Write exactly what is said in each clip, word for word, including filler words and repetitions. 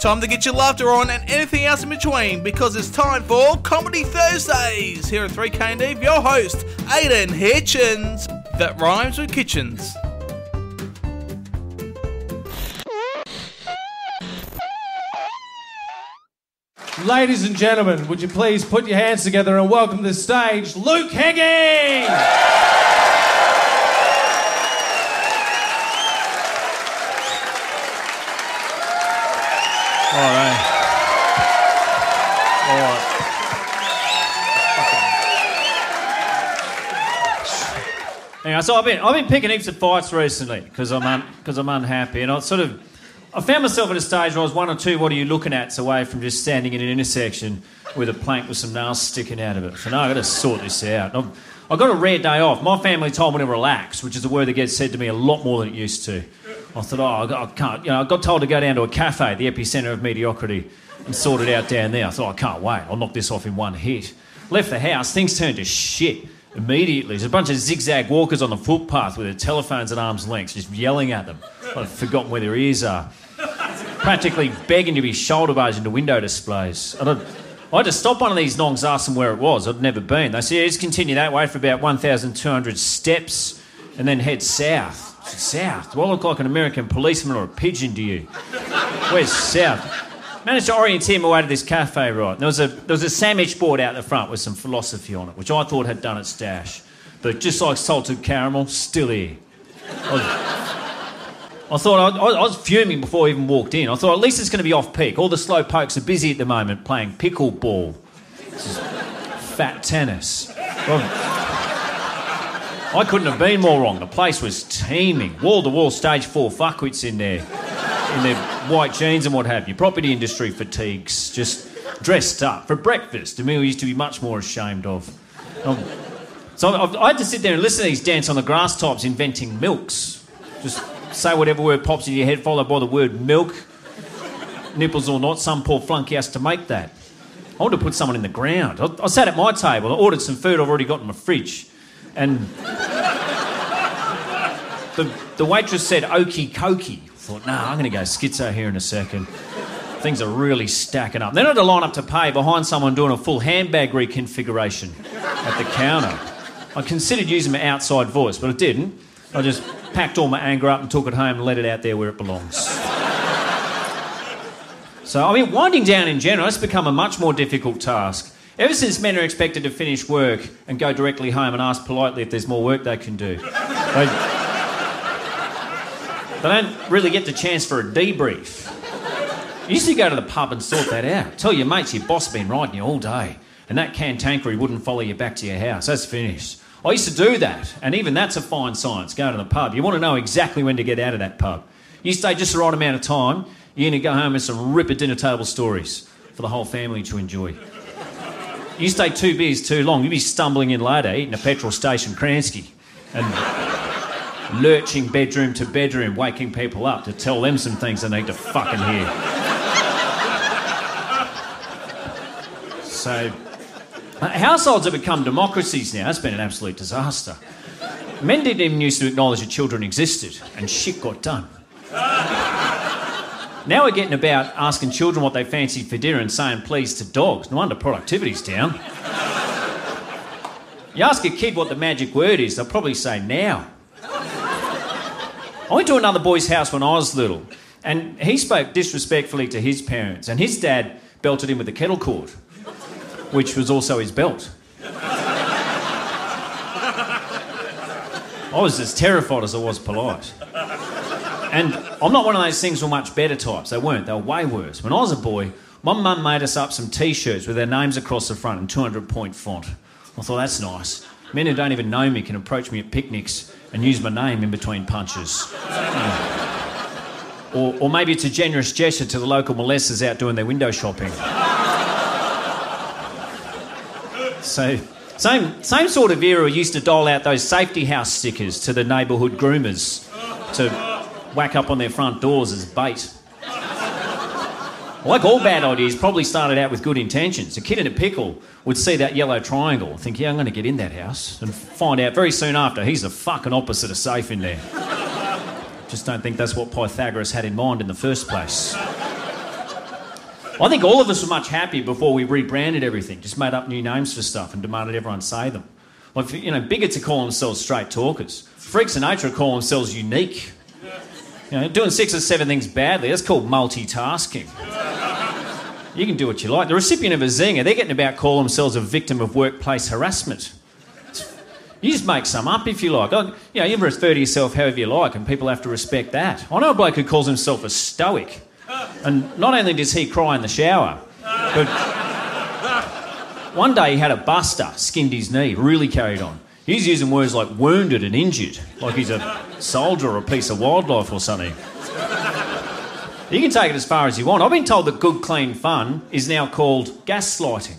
Time to get your laughter on and anything else in between, because it's time for Comedy Thursdays here at three K and D with your host, Aidan Hitchens. That rhymes with kitchens. Ladies and gentlemen, would you please put your hands together and welcome to the stage, Luke Hegging! All right. All right. Anyway, so I've been I've been picking heaps of fights recently because I'm un, cause I'm unhappy, and I sort of I found myself at a stage where I was one or two what are you looking at's away from just standing in an intersection with a plank with some nails sticking out of it. So no, I've got to sort this out. I've, I've got a rare day off. My family told me to relax, which is a word that gets said to me a lot more than it used to. I thought, oh, I, got, I can't, you know, I got told to go down to a cafe, the epicentre of mediocrity, and sort it out down there. I thought, I can't wait, I'll knock this off in one hit. Left the house, things turned to shit immediately. There's a bunch of zigzag walkers on the footpath with their telephones at arm's length, just yelling at them. I've forgotten where their ears are. Practically begging to be shoulder barged into window displays. I, I had to stop one of these nongs, ask them where it was. I'd never been. They said, yeah, just continue that way for about one thousand two hundred steps and then head south. I said, south? Do I look like an American policeman or a pigeon to you? Where's south? Managed to orienteer my way to this cafe, right. There was a there was a sandwich board out the front with some philosophy on it, which I thought had done its dash. But just like salted caramel, still here. I, was, I thought, I, I was fuming before I even walked in. I thought, at least it's going to be off-peak. All the slow pokes are busy at the moment playing pickleball. This is fat tennis. Well, I couldn't have been more wrong. The place was teeming. Wall-to-wall stage four fuckwits in there. In their white jeans and what have you. Property industry fatigues. Just dressed up for breakfast. A meal we used to be much more ashamed of. Um, so I, I had to sit there and listen to these dance on the grass tops inventing milks. Just say whatever word pops in your head followed by the word milk. Nipples or not, some poor flunky has to make that. I wanted to put someone in the ground. I, I sat at my table. I ordered some food I've already got in my fridge. And the, the waitress said, okie dokie. I thought, nah, I'm going to go schizo here in a second. Things are really stacking up. Then I had to line up to pay behind someone doing a full handbag reconfiguration at the counter. I considered using my outside voice, but I didn't. I just packed all my anger up and took it home and let it out there where it belongs. So, I mean, winding down in general, it's become a much more difficult task. Ever since men are expected to finish work and go directly home and ask politely if there's more work they can do. They, they don't really get the chance for a debrief. You used to go to the pub and sort that out. Tell your mates your boss has been riding you all day and that cantankerous wouldn't follow you back to your house. That's finished. I used to do that, and even that's a fine science, going to the pub. You want to know exactly when to get out of that pub. You stay just the right amount of time, you're going to go home with some ripper dinner table stories for the whole family to enjoy. You stay two beers too long, you'll be stumbling in later, eating a petrol station Kransky and lurching bedroom to bedroom, waking people up to tell them some things they need to fucking hear. So, households have become democracies now. It's been an absolute disaster. Men didn't even used to acknowledge that children existed, and shit got done. Now we're getting about asking children what they fancy for dinner and saying please to dogs. No wonder productivity's down. You ask a kid what the magic word is, they'll probably say now. I went to another boy's house when I was little, and he spoke disrespectfully to his parents, and his dad belted him with a kettle cord, which was also his belt. I was as terrified as I was polite. And I'm not one of those things were much better types. They weren't. They were way worse. When I was a boy, my mum made us up some T-shirts with their names across the front in two hundred point font. I thought, that's nice. Men who don't even know me can approach me at picnics and use my name in between punches. Yeah. Or, or maybe it's a generous gesture to the local molesters out doing their window shopping. So, same, same sort of era used to dole out those safety house stickers to the neighbourhood groomers to whack up on their front doors as bait. Like all bad ideas, probably started out with good intentions. A kid in a pickle would see that yellow triangle and think, yeah, I'm going to get in that house, and find out very soon after he's the fucking opposite of safe in there. Just don't think that's what Pythagoras had in mind in the first place. I think all of us were much happier before we rebranded everything, just made up new names for stuff and demanded everyone say them. Like, you know, bigots are calling themselves straight talkers. Freaks of nature are calling themselves unique. You know, doing six or seven things badly, that's called multitasking. You can do what you like. The recipient of a zinger, they're getting about call themselves a victim of workplace harassment. You just make some up if you like. You know, you refer to yourself however you like and people have to respect that. I know a bloke who calls himself a stoic. And not only does he cry in the shower, but one day he had a buster, skinned his knee, really carried on. He's using words like wounded and injured, like he's a soldier or a piece of wildlife or something. You can take it as far as you want. I've been told that good, clean fun is now called gaslighting.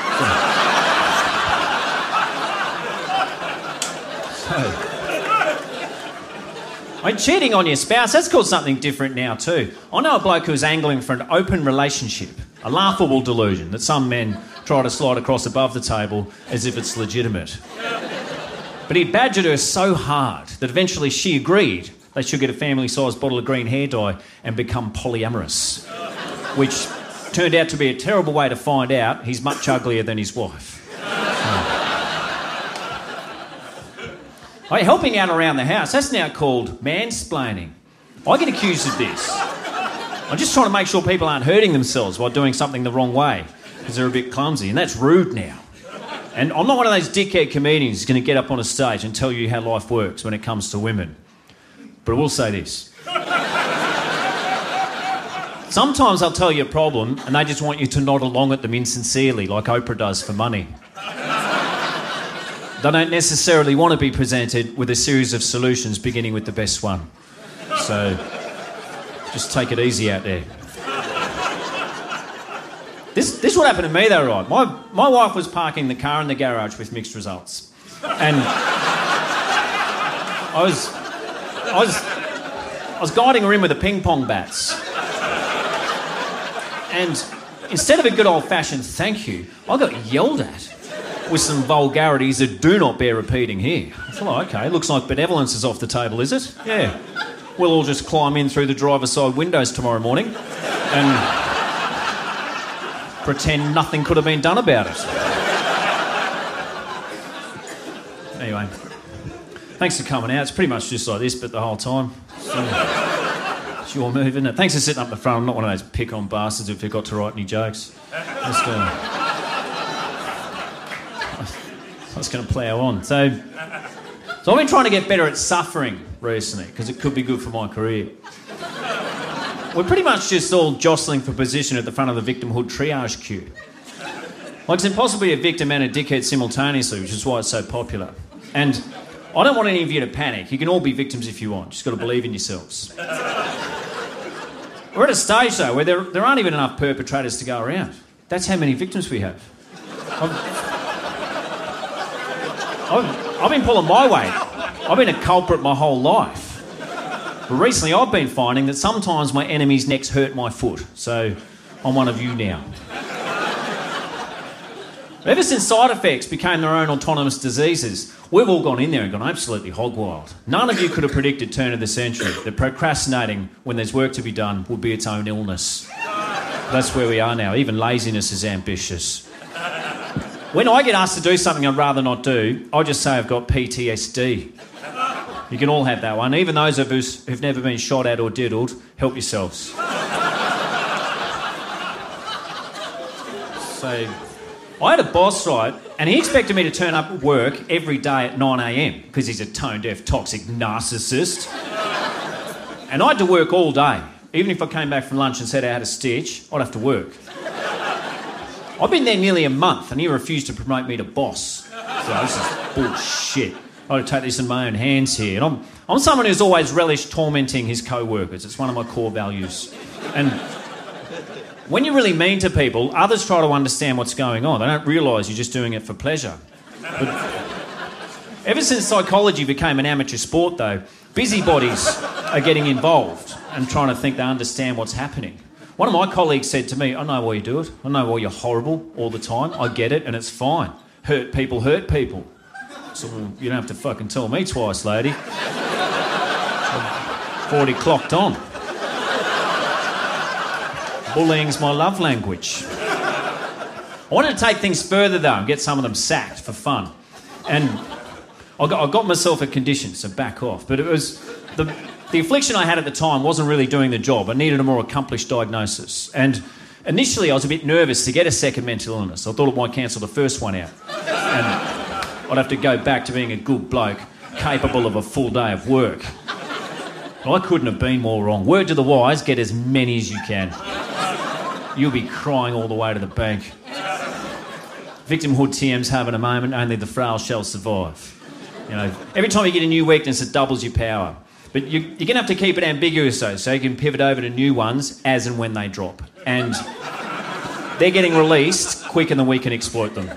So, I mean, cheating on your spouse, that's called something different now too. I know a bloke who's angling for an open relationship, a laughable delusion that some men try to slide across above the table as if it's legitimate. But he badgered her so hard that eventually she agreed they should get a family-sized bottle of green hair dye and become polyamorous, which turned out to be a terrible way to find out he's much uglier than his wife. Hey, helping out around the house, that's now called mansplaining. I get accused of this. I'm just trying to make sure people aren't hurting themselves while doing something the wrong way, because they're a bit clumsy, and that's rude now. And I'm not one of those dickhead comedians who's going to get up on a stage and tell you how life works when it comes to women. But I will say this. Sometimes I'll tell you a problem and they just want you to nod along at them insincerely, like Oprah does for money. They don't necessarily want to be presented with a series of solutions beginning with the best one. So, just take it easy out there. This, this is what happened to me though, right? My, my wife was parking the car in the garage with mixed results. And I was, I was, I was guiding her in with the ping pong bats. And instead of a good old-fashioned thank you, I got yelled at with some vulgarities that do not bear repeating here. I thought, oh, okay, looks like benevolence is off the table, is it? Yeah. We'll all just climb in through the driver's side windows tomorrow morning and pretend nothing could have been done about it. Anyway, thanks for coming out. It's pretty much just like this, but the whole time. So, it's your move, isn't it? Thanks for sitting up the front. I'm not one of those pick-on bastards who forgot to write any jokes. Just, uh, I was going to plough on. So, so I've been trying to get better at suffering recently because it could be good for my career. We're pretty much just all jostling for position at the front of the victimhood triage queue. Like, it's impossible to be a victim and a dickhead simultaneously, which is why it's so popular. And I don't want any of you to panic. You can all be victims if you want. You just got to believe in yourselves. We're at a stage, though, where there, there aren't even enough perpetrators to go around. That's how many victims we have. I've, I've, I've been pulling my weight. I've been a culprit my whole life. But recently I've been finding that sometimes my enemy's necks hurt my foot. So I'm one of you now. Ever since side effects became their own autonomous diseases, we've all gone in there and gone absolutely hog wild. None of you could have predicted turn of the century that procrastinating when there's work to be done would be its own illness. That's where we are now. Even laziness is ambitious. When I get asked to do something I'd rather not do, I just say I've got P T S D. You can all have that one. Even those of us who've never been shot at or diddled, help yourselves. So, I had a boss, right, and he expected me to turn up at work every day at nine a m because he's a tone-deaf, toxic narcissist. And I had to work all day. Even if I came back from lunch and said I had a stitch, I'd have to work. I've been there nearly a month and he refused to promote me to boss. So this is bullshit. I've got to take this in my own hands here. And I'm, I'm someone who's always relished tormenting his co-workers. It's one of my core values. And when you're really mean to people, others try to understand what's going on. They don't realise you're just doing it for pleasure. But ever since psychology became an amateur sport, though, busybodies are getting involved and trying to think they understand what's happening. One of my colleagues said to me, I know why you do it. I know why you're horrible all the time. I get it and it's fine. Hurt people hurt people. So well, you don't have to fucking tell me twice, lady. I've already clocked on. Bullying's my love language. I wanted to take things further, though, and get some of them sacked for fun. And I got, I got myself a condition, so back off. But it was... The, the affliction I had at the time wasn't really doing the job. I needed a more accomplished diagnosis. And initially, I was a bit nervous to get a second mental illness. I thought it might cancel the first one out. And I'd have to go back to being a good bloke, capable of a full day of work. Well, I couldn't have been more wrong. Word to the wise, get as many as you can. You'll be crying all the way to the bank. Victimhood T M's having a moment, only the frail shall survive. You know, every time you get a new weakness, it doubles your power. But you, you're going to have to keep it ambiguous, though, so you can pivot over to new ones as and when they drop. And they're getting released quicker than we can exploit them.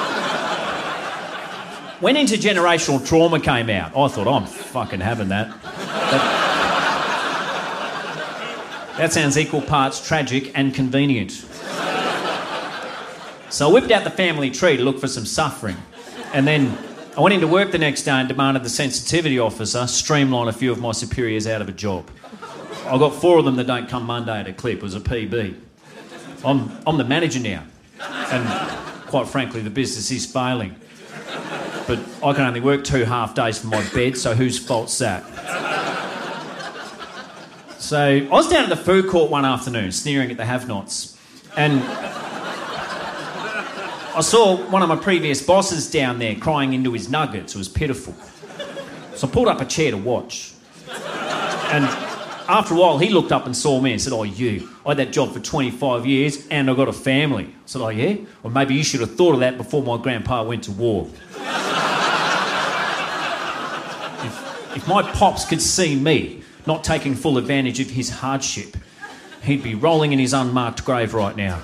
When intergenerational trauma came out, I thought, I'm fucking having that. That, that sounds equal parts tragic and convenient. So I whipped out the family tree to look for some suffering. And then I went into work the next day and demanded the sensitivity officer streamline a few of my superiors out of a job. I've got four of them that don't come Monday to clip as a P B. I'm, I'm the manager now. And quite frankly, the business is failing. But I can only work two half days from my bed, so whose fault's that? So I was down at the food court one afternoon, sneering at the have-nots. And I saw one of my previous bosses down there crying into his nuggets. It was pitiful. So I pulled up a chair to watch. And after a while, he looked up and saw me and said, "Oh, you, I had that job for twenty-five years and I got a family." I said, "Oh, yeah? Well, maybe you should have thought of that before my grandpa went to war." if, if my pops could see me not taking full advantage of his hardship, he'd be rolling in his unmarked grave right now.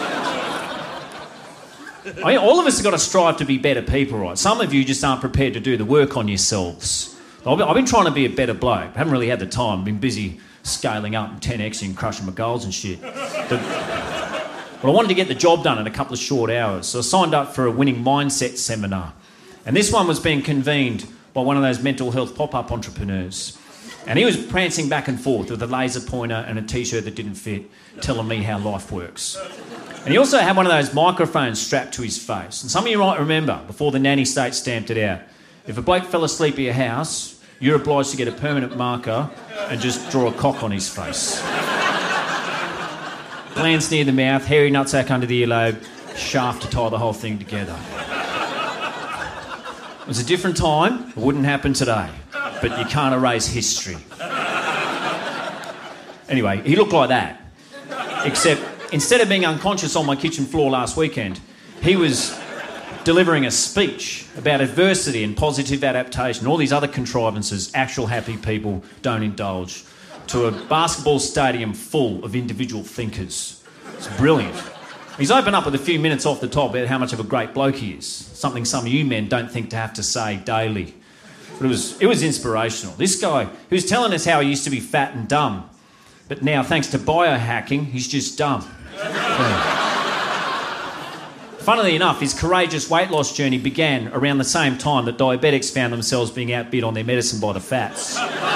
I mean, all of us have got to strive to be better people, right? Some of you just aren't prepared to do the work on yourselves. I've been, I've been trying to be a better bloke. I haven't really had the time. I've been busy scaling up and ten Xing, crushing my goals and shit. But, but I wanted to get the job done in a couple of short hours, so I signed up for a winning mindset seminar. And this one was being convened by one of those mental health pop-up entrepreneurs. And he was prancing back and forth with a laser pointer and a T-shirt that didn't fit, telling me how life works. And he also had one of those microphones strapped to his face. And some of you might remember, before the nanny state stamped it out, if a bloke fell asleep at your house, you're obliged to get a permanent marker and just draw a cock on his face. Glands near the mouth, hairy nutsack under the earlobe, shaft to tie the whole thing together. It was a different time. It wouldn't happen today. But you can't erase history. Anyway, he looked like that. Except instead of being unconscious on my kitchen floor last weekend, he was delivering a speech about adversity and positive adaptation, all these other contrivances actual happy people don't indulge, to a basketball stadium full of individual thinkers. It's brilliant. He's opened up with a few minutes off the top about how much of a great bloke he is, something some of you men don't think to have to say daily. But it was, it was inspirational. This guy, he was telling us how he used to be fat and dumb, but now, thanks to biohacking, he's just dumb. Yeah. Funnily enough, his courageous weight loss journey began around the same time that diabetics found themselves being outbid on their medicine by the fats.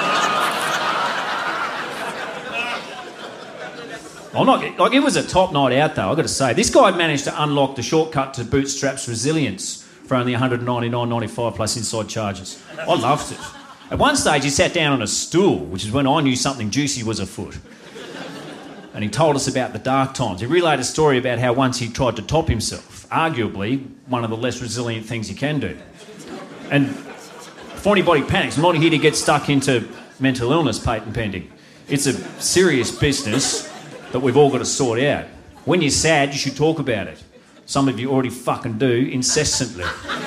I'm not, like, it was a top night out, though, I've got to say. This guy managed to unlock the shortcut to Bootstrap's resilience for only one hundred ninety-nine dollars ninety-five plus inside charges. I loved it. At one stage, he sat down on a stool, which is when I knew something juicy was afoot. And he told us about the dark times. He relayed a story about how once he tried to top himself, arguably one of the less resilient things you can do. And before anybody panics, I'm not here to get stuck into mental illness patent pending. It's a serious business that we've all got to sort out. When you're sad, you should talk about it. Some of you already fucking do incessantly.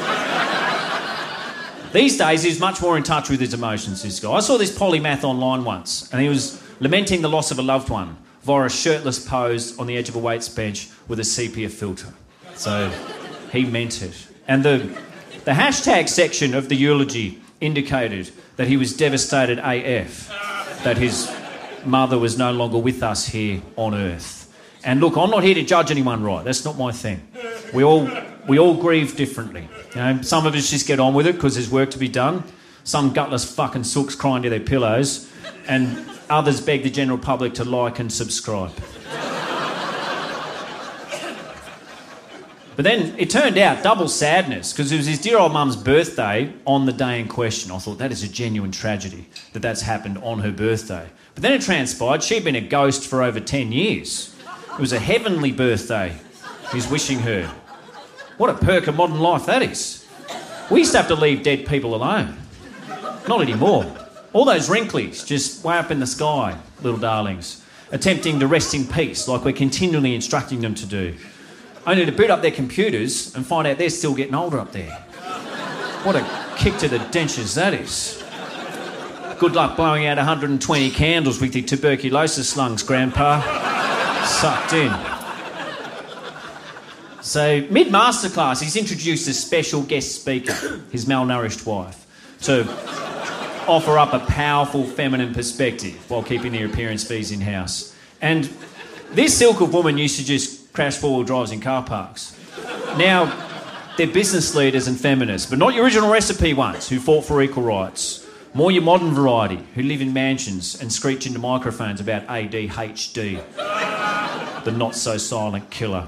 These days, he's much more in touch with his emotions, this guy. I saw this polymath online once, and he was lamenting the loss of a loved one via a shirtless pose on the edge of a weights bench with a sepia filter. So he meant it. And the, the hashtag section of the eulogy indicated that he was devastated A F, that his mother was no longer with us here on Earth. And look, I'm not here to judge anyone, right? That's not my thing. We all we all grieve differently. You know, some of us just get on with it because there's work to be done. Some gutless fucking sooks crying to their pillows, and others beg the general public to like and subscribe. But then it turned out double sadness because it was his dear old mum's birthday on the day in question. I thought that is a genuine tragedy that that's happened on her birthday. But then it transpired she'd been a ghost for over ten years. It was a heavenly birthday he was wishing her. What a perk of modern life that is. We used to have to leave dead people alone. Not anymore. All those wrinklies just way up in the sky, little darlings, attempting to rest in peace like we're continually instructing them to do. Only to boot up their computers and find out they're still getting older up there. What a kick to the dentures that is. Good luck blowing out one hundred twenty candles with your tuberculosis lungs, Grandpa. Sucked in. So, mid-masterclass, he's introduced a special guest speaker, his malnourished wife, to offer up a powerful feminine perspective while keeping their appearance fees in-house. And this ilk of woman used to just crash four-wheel drives in car parks. Now, they're business leaders and feminists, but not your original recipe ones who fought for equal rights. More your modern variety who live in mansions and screech into microphones about A D H D, the not-so-silent killer.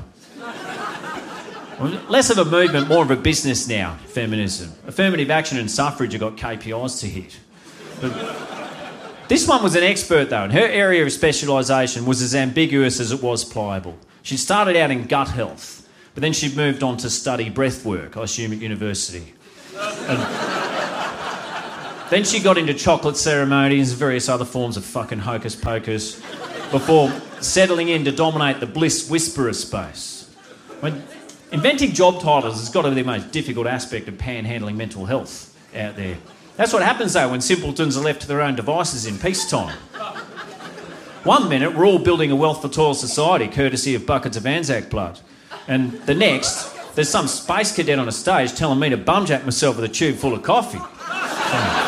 Less of a movement, more of a business now, feminism. Affirmative action and suffrage have got K P Is to hit. But this one was an expert, though, and her area of specialisation was as ambiguous as it was pliable. She started out in gut health, but then she moved on to study breath work, I assume at university. And then she got into chocolate ceremonies and various other forms of fucking hocus pocus before settling in to dominate the bliss whisperer space. When inventing job titles has got to be the most difficult aspect of panhandling mental health out there. That's what happens, though, when simpletons are left to their own devices in peacetime. One minute, we're all building a wealth for toil society, courtesy of buckets of Anzac blood. And the next, there's some space cadet on a stage telling me to bumjack myself with a tube full of coffee.